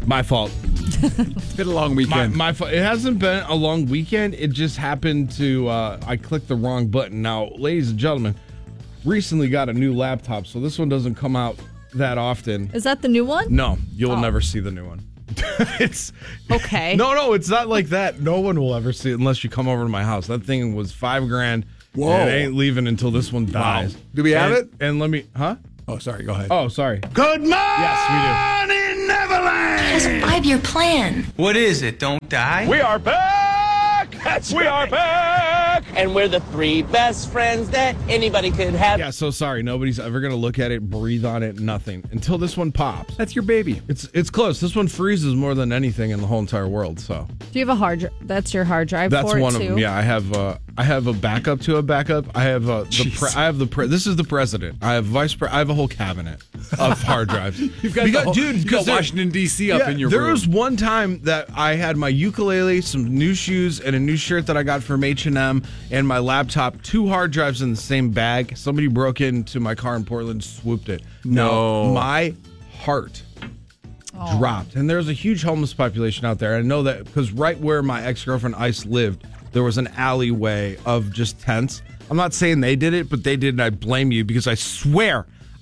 My fault. It's been a long weekend. My fault. It hasn't been a long weekend. It just happened to, I clicked the wrong button. Now, ladies and gentlemen, recently got a new laptop, so this one doesn't come out that often. Is that the new one? No, you'll never see the new one. It's okay. No, it's not like that. No one will ever see it unless you come over to my house. That thing was $5,000. Whoa. And it ain't leaving until this one dies. Wow. Do we have it? And let me, Oh, sorry. Go ahead. Oh, sorry. Good morning, Yes, we Neverland! He has a 5-year plan. What is it? Don't die? We are back! We are back! And we're the 3 best friends that anybody could have. Yeah, so sorry. Nobody's ever going to look at it, breathe on it, nothing. Until this one pops. That's your baby. It's close. This one freezes more than anything in the whole entire world, so. Do you have a hard drive? That's your hard drive That's for it, one too? of them. Yeah, I have a backup to a backup. I have this is the president. I have I have a whole cabinet of hard drives. You've got Washington, D.C. up in your room. There was one time that I had my ukulele, some new shoes, and a new shirt that I got from H&M, and my laptop, 2 hard drives in the same bag. Somebody broke into my car in Portland, swooped it. No. Now, my heart dropped. And there's a huge homeless population out there. I know that because right where my ex-girlfriend Ice lived, there was an alleyway of just tents. I'm not saying they did it, but they did, and I blame you because I swear,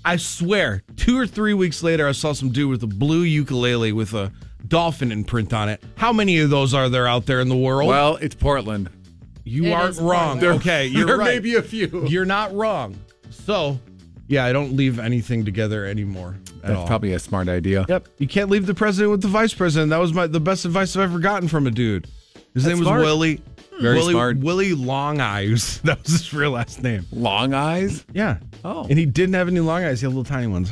2 or 3 weeks later, I saw some dude with a blue ukulele with a dolphin imprint on it. How many of those are there out there in the world? Well, it's Portland. You It aren't is wrong. Portland. Okay, you're There right. may be a few. You're not wrong. So, yeah, I don't leave anything together anymore. That's probably a smart idea. Yep. You can't leave the president with the vice president. That was the best advice I've ever gotten from a dude. His name was smart. Willie. Very smart. Willie Long Eyes. That was his real last name. Long eyes? Yeah. Oh. And he didn't have any long eyes. He had little tiny ones.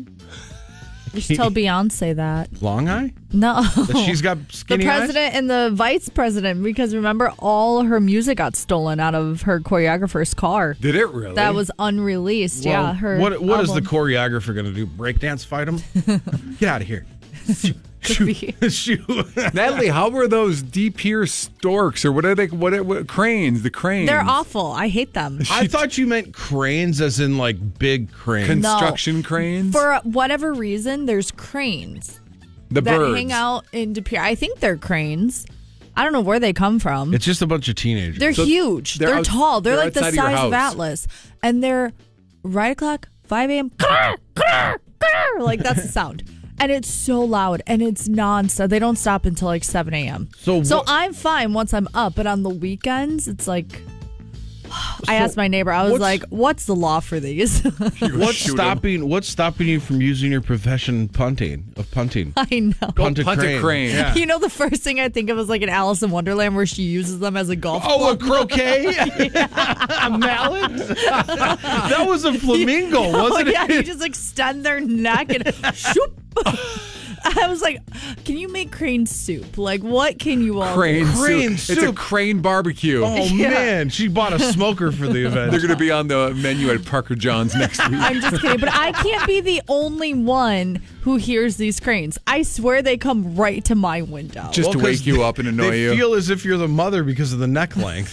You should tell Beyonce that. Long eye? No. That she's got The skinny eyes? president and the vice president, because remember, all her music got stolen out of her choreographer's car. Did it really? That was unreleased. Well, Yeah. Her what is the album. choreographer going to do? Breakdance fight him? Get out of here. Shoot. Natalie, how were those deep ear storks or what are they? What cranes? The cranes. They're awful. I hate them. I thought you meant cranes as in like big cranes. Construction cranes. For whatever reason, there's cranes the that birds. hang out in De Pere. I think they're cranes. I don't know where they come from. It's just a bunch of teenagers. They're huge. They're tall. They're like the outside of your size of house. Atlas. And they're right o'clock, 5 a.m. Like that's the sound. And it's so loud and it's nonstop. They don't stop until like 7 a.m. So I'm fine once I'm up, but on the weekends, it's like I asked my neighbor, I was like, what's the law for these? What's stopping you from using your profession punting? I know. Punt a punt a crane. Yeah. You know, the first thing I think of is like an Alice in Wonderland where she uses them as a golf Oh, club. a croquet? A mallet? That was a flamingo, wasn't yeah, it? you just extend their neck and shoop. I was like, can you make crane soup? Like, what can you all Crane, do? Crane soup. It's a soup. crane barbecue. Oh, Yeah. man. She bought a smoker for the event. They're going to be on the menu at Parker John's next week. I'm just kidding, but I can't be the only one who hears these cranes. I swear they come right to my window. Just to 'cause wake you up and annoy they you. feel as if you're the mother because of the neck length.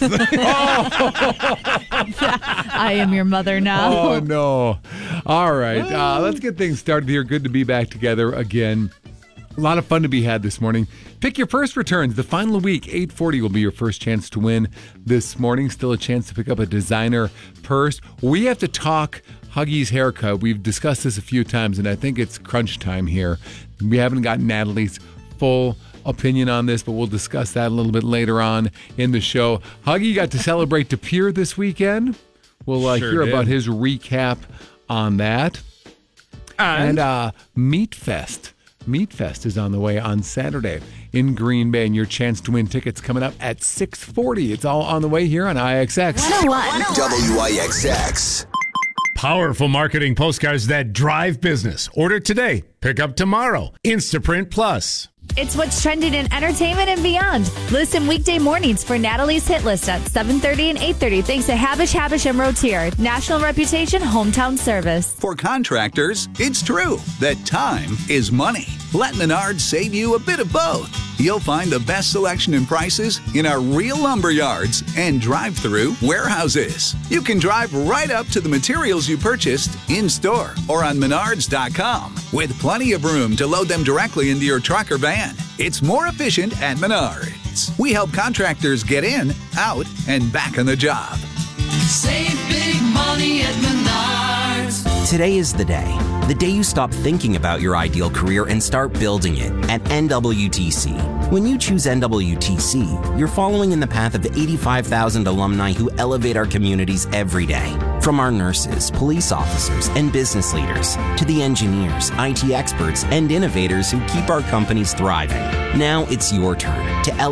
I am your mother now. Oh, no. All right. Let's get things started here. Good to be back together again. A lot of fun to be had this morning. Pick your first returns. The final week, 8:40 will be your first chance to win this morning. Still a chance to pick up a designer purse. We have to talk Huggy's haircut. We've discussed this a few times, and I think it's crunch time here. We haven't gotten Natalie's full opinion on this, but we'll discuss that a little bit later on in the show. Huggy got to celebrate De Pere this weekend. We'll Sure hear did. about his recap on that. And Meat Fest. Meat Fest is on the way on Saturday in Green Bay, and your chance to win tickets coming up at 6:40. It's all on the way here on IXX. 101. WIXX. Powerful marketing postcards that drive business. Order today, pick up tomorrow. Instaprint Plus. It's what's trending in entertainment and beyond. Listen weekday mornings for Natalie's hit list at 7:30 and 8:30. Thanks to Habish and Rotier. National reputation, hometown service. For contractors, it's true that time is money. Let Menards save you a bit of both. You'll find the best selection and prices in our real lumber yards and drive-through warehouses. You can drive right up to the materials you purchased in-store or on Menards.com with plenty of room to load them directly into your truck or van. It's more efficient at Menards. We help contractors get in, out, and back on the job. Save big money at Menards. Today is the day you stop thinking about your ideal career and start building it at NWTC. When you choose NWTC, you're following in the path of 85,000 alumni who elevate our communities every day. From our nurses, police officers, and business leaders, to the engineers, IT experts, and innovators who keep our companies thriving. Now it's your turn to elevate